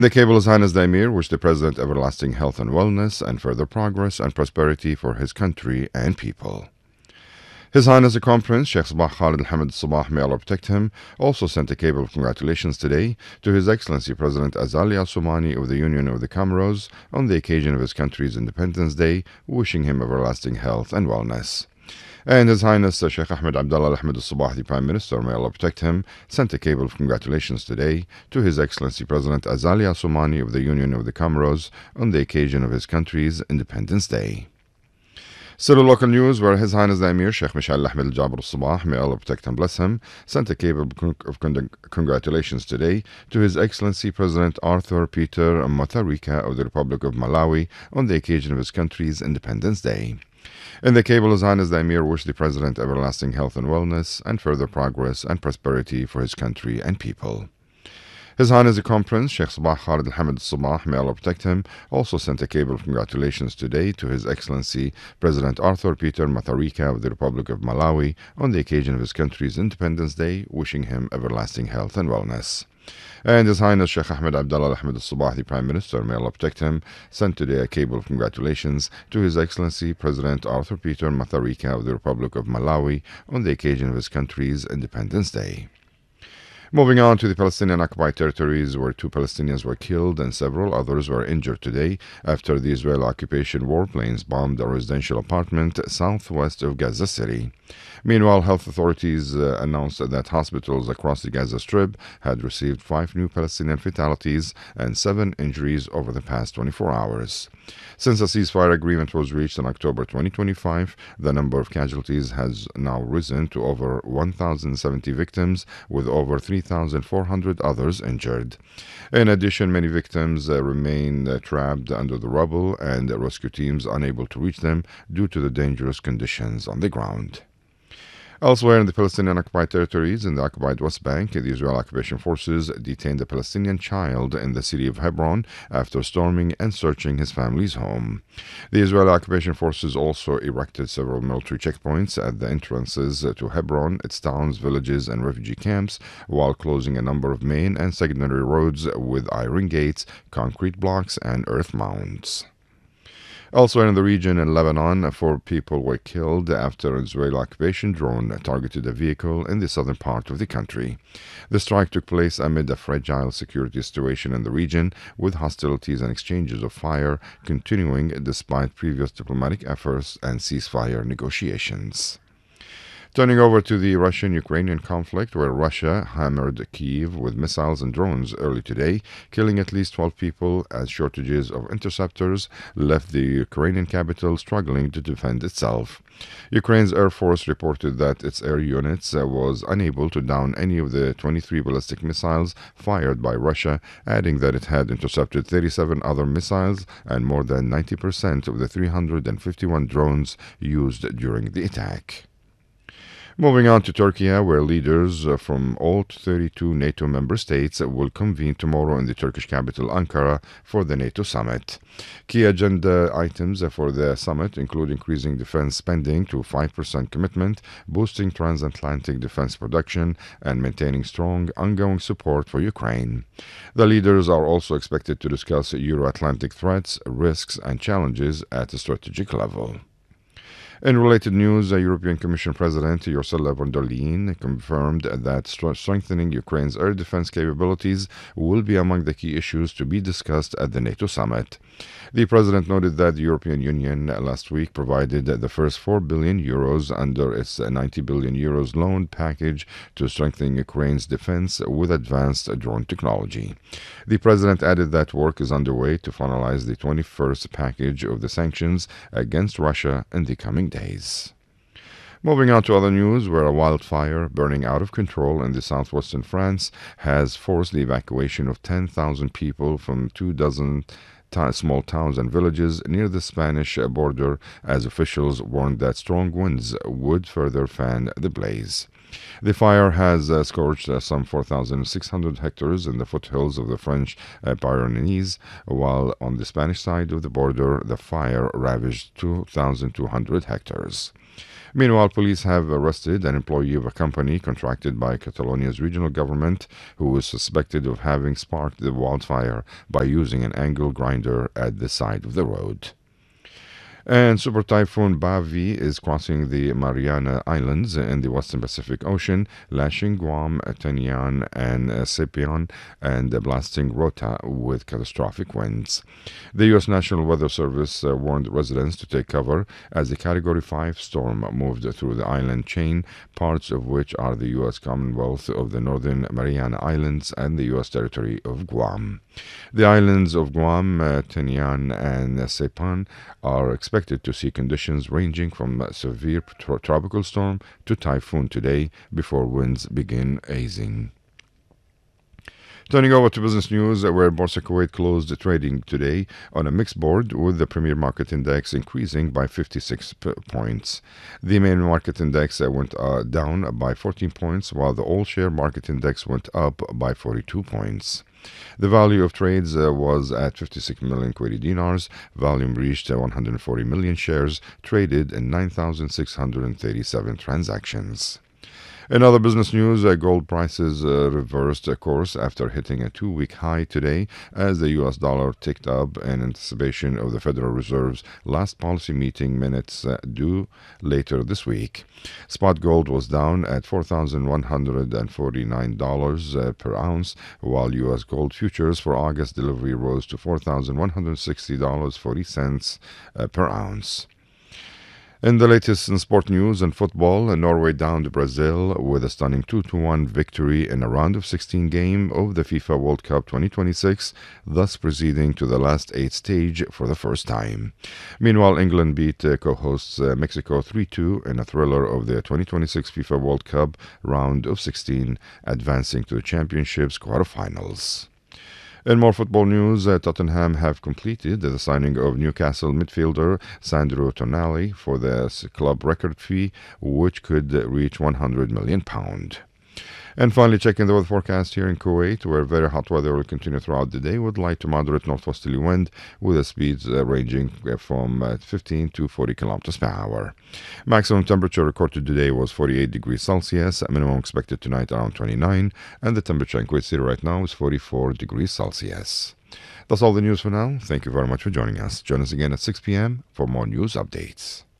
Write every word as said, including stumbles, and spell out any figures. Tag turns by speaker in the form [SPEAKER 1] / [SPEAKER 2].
[SPEAKER 1] The cable His Highness the Emir wished the President everlasting health and wellness and further progress and prosperity for his country and people. His Highness the Crown Prince Sheikh Sabah Khalid Al Hamid Sabah, may Allah protect him, also sent a cable of congratulations today to His Excellency President Azali Al Soumani of the Union of the Comoros on the occasion of his country's Independence Day, wishing him everlasting health and wellness. And His Highness uh, Sheikh Ahmed Abdullah Al Ahmed Al Sabah, the Prime Minister, may Allah protect him, sent a cable of congratulations today to His Excellency President Azali Al Soumani of the Union of the Comoros on the occasion of his country's Independence Day. Still in local news, where His Highness the Emir Sheikh Mishal Ahmed Al Jabr Al Sabah, may Allah protect and bless him, sent a cable of congratulations today to His Excellency President Arthur Peter Mutharika of the Republic of Malawi on the occasion of his country's Independence Day. In the cable, His Highness the Emir wished the President everlasting health and wellness and further progress and prosperity for his country and people. His Highness the Crown Prince Sheikh Sabah Khalid Al Hamid Sabah, may Allah protect him, also sent a cable of congratulations today to His Excellency President Arthur Peter Mutharika of the Republic of Malawi on the occasion of his country's Independence Day, wishing him everlasting health and wellness. And His Highness Sheikh Ahmed Abdullah Al Ahmed Al Sabah, the Prime Minister, may Allah protect him, sent today a cable of congratulations to His Excellency President Arthur Peter Mutharika of the Republic of Malawi on the occasion of his country's Independence Day. Moving on to the Palestinian occupied territories, where two Palestinians were killed and several others were injured today after the Israeli occupation warplanes bombed a residential apartment southwest of Gaza City. Meanwhile, health authorities uh, announced that hospitals across the Gaza Strip had received five new Palestinian fatalities and seven injuries over the past twenty-four hours. Since a ceasefire agreement was reached in October twenty twenty-five, the number of casualties has now risen to over one thousand seventy victims, with over three thousand four hundred others injured. In addition, many victims uh, remain uh, trapped under the rubble, and uh, rescue teams unable to reach them due to the dangerous conditions on the ground. Elsewhere in the Palestinian occupied territories, in the occupied West Bank, the Israeli occupation forces detained a Palestinian child in the city of Hebron after storming and searching his family's home. The Israeli occupation forces also erected several military checkpoints at the entrances to Hebron, its towns, villages, and refugee camps, while closing a number of main and secondary roads with iron gates, concrete blocks, and earth mounds. Elsewhere in the region, in Lebanon, four people were killed after an Israeli occupation drone targeted a vehicle in the southern part of the country. The strike took place amid a fragile security situation in the region, with hostilities and exchanges of fire continuing despite previous diplomatic efforts and ceasefire negotiations. Turning over to the Russian-Ukrainian conflict, where Russia hammered Kyiv with missiles and drones early today, killing at least twelve people as shortages of interceptors left the Ukrainian capital struggling to defend itself. Ukraine's Air Force reported that its air units uh, was unable to down any of the twenty-three ballistic missiles fired by Russia, adding that it had intercepted thirty-seven other missiles and more than ninety percent of the three hundred fifty-one drones used during the attack. Moving on to Turkey, where leaders from all thirty-two NATO member states will convene tomorrow in the Turkish capital Ankara for the NATO summit. Key agenda items for the summit include increasing defense spending to five percent commitment, boosting transatlantic defense production, and maintaining strong ongoing support for Ukraine. The leaders are also expected to discuss Euro-Atlantic threats, risks, and challenges at a strategic level. In related news, the European Commission President Ursula von der Leyen confirmed that strengthening Ukraine's air defense capabilities will be among the key issues to be discussed at the NATO summit. The President noted that the European Union last week provided the first four billion euros under its ninety billion euros loan package to strengthen Ukraine's defense with advanced drone technology. The President added that work is underway to finalize the twenty-first package of the sanctions against Russia in the coming days. Moving on to other news, where a wildfire burning out of control in the southwestern France has forced the evacuation of ten thousand people from two dozen t- small towns and villages near the Spanish border, as officials warned that strong winds would further fan the blaze. The fire has uh, scorched uh, some four thousand six hundred hectares in the foothills of the French uh, Pyrenees, while on the Spanish side of the border, the fire ravaged two thousand two hundred hectares. Meanwhile, police have arrested an employee of a company contracted by Catalonia's regional government who was suspected of having sparked the wildfire by using an angle grinder at the side of the road. And Super Typhoon Bavi is crossing the Mariana Islands in the Western Pacific Ocean, lashing Guam, Tinian, and uh, Sepion, and blasting Rota with catastrophic winds. The U S National Weather Service uh, warned residents to take cover as the Category five storm moved through the island chain, parts of which are the U S Commonwealth of the Northern Mariana Islands and the U S territory of Guam. The islands of Guam, uh, Tinian, and uh, Sepan are expected to see conditions ranging from a severe tro- tropical storm to typhoon today before winds begin easing. Turning over to business news, where Borsa Kuwait closed trading today on a mixed board with the premier market index increasing by fifty-six p- points. The main market index went uh, down by fourteen points, while the all-share market index went up by forty-two points. The value of trades uh, was at fifty-six million Kuwaiti dinars. Volume reached uh, one hundred forty million shares, traded in nine thousand six hundred thirty-seven transactions. In other business news, uh, gold prices uh, reversed a course after hitting a two-week high today as the U S dollar ticked up in anticipation of the Federal Reserve's last policy meeting minutes uh, due later this week. Spot gold was down at four thousand one hundred forty-nine dollars uh, per ounce, while U S gold futures for August delivery rose to four thousand one hundred sixty dollars and forty cents uh, per ounce. In the latest in sport news and football, Norway downed Brazil with a stunning two to one victory in a round of sixteen game of the FIFA World Cup twenty twenty-six, thus proceeding to the last eight stage for the first time. Meanwhile, England beat uh, co-hosts uh, Mexico three two in a thriller of the twenty twenty-six FIFA World Cup round of sixteen, advancing to the championship's quarterfinals. In more football news, uh, Tottenham have completed the signing of Newcastle midfielder Sandro Tonali for the club record fee, which could reach one hundred million pounds. And finally, checking the weather forecast here in Kuwait, where very hot weather will continue throughout the day with light to moderate northwesterly wind with the speeds uh, ranging from uh, fifteen to forty kilometers per hour. Maximum temperature recorded today was forty-eight degrees Celsius, minimum expected tonight around twenty-nine, and the temperature in Kuwait City right now is forty-four degrees Celsius. That's all the news for now. Thank you very much for joining us. Join us again at six p.m. for more news updates.